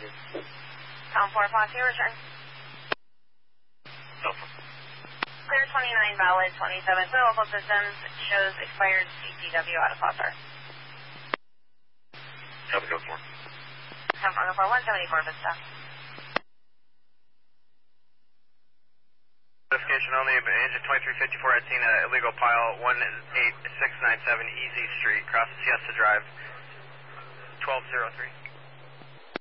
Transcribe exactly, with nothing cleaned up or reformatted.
Town four, Foxy, return. No. Clear twenty-nine, valid twenty-seven. So local systems shows expired C T W out of Foster. Copy, go four. Town four, four, one seventy-four, Vista. Investigation only, engine twenty-three fifty-four had seen an illegal pile, one eight six nine seven Easy Street, across Siesta Drive, twelve oh three.